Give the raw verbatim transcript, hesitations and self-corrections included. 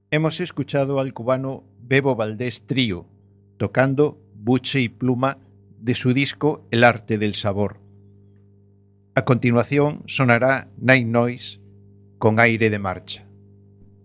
Hemos escuchado al cubano Bebo Valdés Trío tocando Buche y Pluma de su disco El arte del sabor. A continuación sonará Night Noise con Aire de marcha.